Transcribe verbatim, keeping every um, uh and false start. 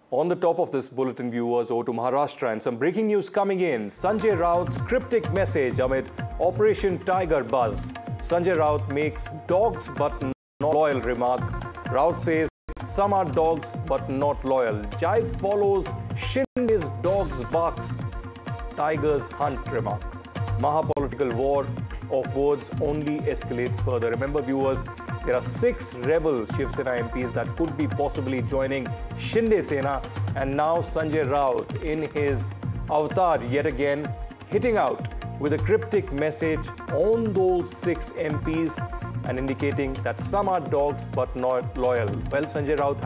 On the top of this bulletin, viewers, over to Maharashtra and some breaking news coming in. Sanjay Raut's cryptic message amid Operation Tiger buzz. Sanjay Raut makes dogs but not loyal remark. Raut says some are dogs but not loyal. Jive follows Shinde's dogs barks, tigers hunt remark. Maha-political war of words only escalates further. Remember, viewers, there are six rebel Shiv Sena M Ps that could be possibly joining Shinde Sena, and now Sanjay Raut in his avatar yet again hitting out with a cryptic message on those six M Ps and indicating that some are dogs but not loyal. Well, Sanjay Raut